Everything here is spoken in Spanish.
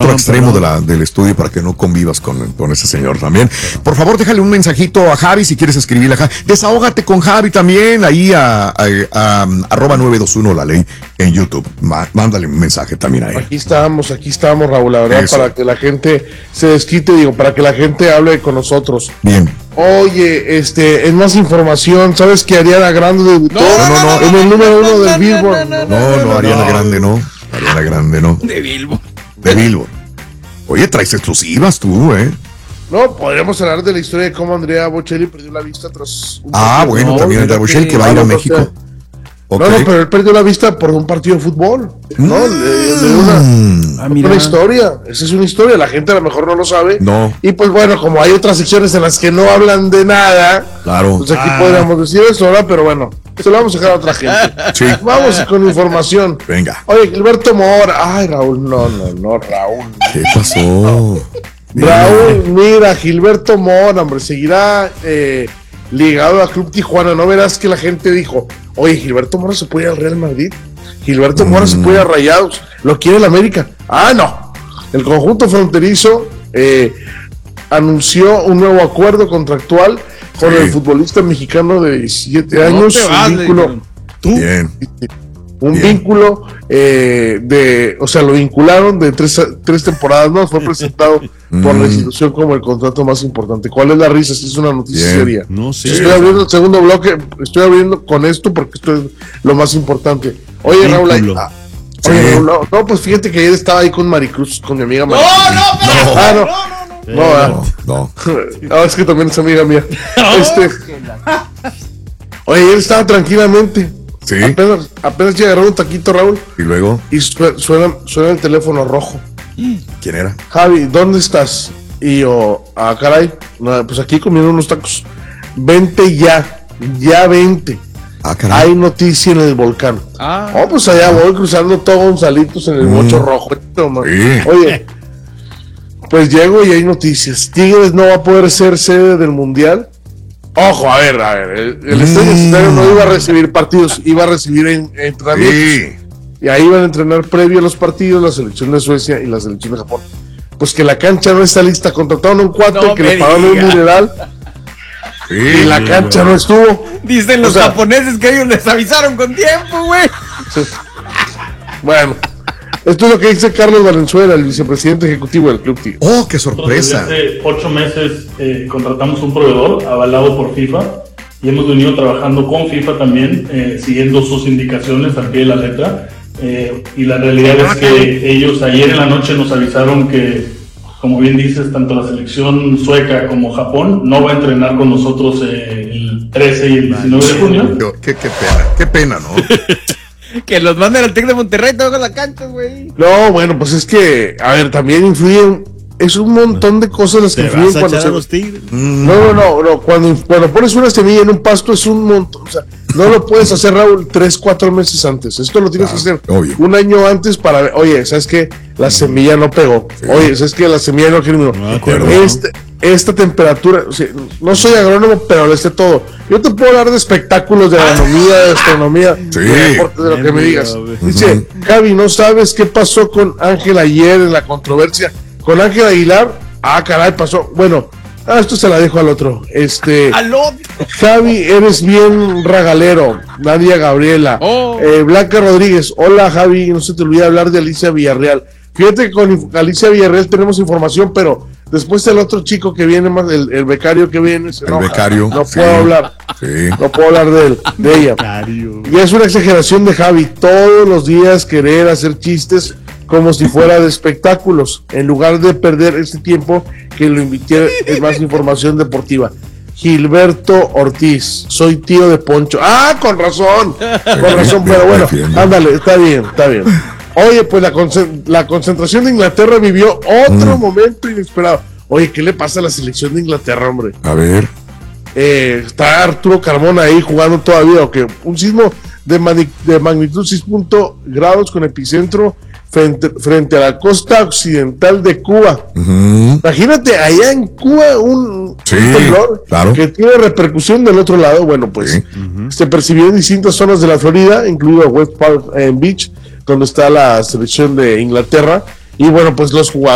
otro extremo del estudio para que no convivas con ese señor también. Por favor, déjale un mensajito a Javi si quieres escribirle a Javi. Desahógate con Javi también, ahí a @921 la ley en YouTube. Mándale un mensaje también a él. Aquí estamos, Raúl, la verdad, para que la gente se desquite, para que la gente hable con nosotros. Bien. Oye, en más información, ¿sabes que Ariana Grande debutó en el número 1 del Billboard? No, Ariana Grande no. Ariana Grande no. De Billboard. De Billboard. Oye, traes exclusivas tú, No, podríamos hablar de la historia de cómo Andrea Bocelli perdió la vista tras un bueno, también Andrea Bocelli que va a ir a México. Okay. No, pero él perdió la vista por un partido de fútbol. Una historia. Esa es una historia. La gente a lo mejor no lo sabe. No. Y pues bueno, como hay otras secciones en las que no hablan de nada, claro. Pues aquí podríamos decir eso, ¿verdad? Pero bueno, se lo vamos a dejar a otra gente. Sí. Vamos con información. Venga. Oye, Gilberto Mora. Ay, Raúl, no, Raúl. ¿Qué pasó? Raúl, mira, Gilberto Mora, hombre, seguirá ligado a Club Tijuana. No verás que la gente dijo, oye, Gilberto Mora se puede ir al Real Madrid, Gilberto Mora se puede ir a Rayados, lo quiere el América. No, el conjunto fronterizo anunció un nuevo acuerdo contractual con el futbolista mexicano de 17 años, vínculo o sea, lo vincularon de tres temporadas, ¿no? Fue presentado por la institución como el contrato más importante. ¿Cuál es la risa? Si es una noticia seria. No sé. Estoy abriendo el segundo bloque, estoy abriendo con esto porque esto es lo más importante. Oye, Raúl, no, pues fíjate que ayer estaba ahí con Maricruz, con mi amiga Maricruz. No, es que también es amiga mía. Oye, ayer estaba tranquilamente. Sí. Apenas llegaron un taquito, Raúl. Y luego. Y suena el teléfono rojo. ¿Quién era? Javi, ¿dónde estás? Y yo, caray, pues aquí comiendo unos tacos. Vente ya vente. Caray. Hay noticia en el volcán. Pues allá voy cruzando todo Gonzalitos en el mocho rojo. Sí. Oye, pues llego y hay noticias. Tigres no va a poder ser sede del Mundial. Ojo, a ver, el Estadio Universitario no iba a recibir partidos, iba a recibir entrenamientos. Sí. Y ahí iban a entrenar previo a los partidos la selección de Suecia y la selección de Japón. Pues que la cancha no está lista, contrataron un cuate que le pagaron un mineral y la cancha no estuvo. Dicen los japoneses que ellos les avisaron con tiempo, güey. Sí. Bueno, esto es lo que dice Carlos Valenzuela, el vicepresidente ejecutivo del Club Tigres. ¡Oh, qué sorpresa! Hace 8 meses contratamos un proveedor avalado por FIFA y hemos venido trabajando con FIFA también, siguiendo sus indicaciones al pie de la letra. Y la realidad es que ellos ayer en la noche nos avisaron que, como bien dices, tanto la selección sueca como Japón no va a entrenar con nosotros el 13 y el 19 de junio. Qué pena, ¿no? Que los manden al TEC de Monterrey, todos la cancha, güey. No, bueno, pues es que, a ver, también influyen, es un montón de cosas las que influyen cuando se... los tigres. No, cuando pones una semilla en un pasto es un montón, o sea, no lo puedes hacer, Raúl, 3-4 meses antes, esto lo tienes que hacer un año antes para ver, oye, ¿sabes qué? La semilla no pegó, oye, ¿sabes qué? La semilla no germinó, esta temperatura, o sea, no soy agrónomo, pero le sé todo. Yo te puedo hablar de espectáculos, de agronomía, de astronomía, de lo que me digas. Dice, Javi, ¿no sabes qué pasó con Ángel ayer en la controversia? Con Ángel Aguilar, caray, pasó. Bueno, esto se la dejo al otro. Al otro. Javi, eres bien ragalero. Nadia Gabriela. Blanca Rodríguez. Hola, Javi, no se te olvide hablar de Alicia Villarreal. Fíjate que con Alicia Villarreal tenemos información, pero después el otro chico que viene más, el becario que viene, becario. No puedo hablar. Sí. No puedo hablar de ella. Y es una exageración de Javi. Todos los días querer hacer chistes como si fuera de espectáculos, en lugar de perder este tiempo que lo invité en más información deportiva. Gilberto Ortiz, soy tío de Poncho. Con razón, pero bueno, ándale, está bien. Oye, pues la concentración de Inglaterra vivió otro momento inesperado. Oye, ¿qué le pasa a la selección de Inglaterra, hombre? A ver. Está Arturo Carmona ahí jugando todavía, un sismo de magnitud 6 grados con epicentro frente a la costa occidental de Cuba. Imagínate allá en Cuba un temblor que tiene repercusión del otro lado. Bueno, pues se percibió en distintas zonas de la Florida, incluido West Palm Beach, donde está la selección de Inglaterra. Y bueno, pues los jugadores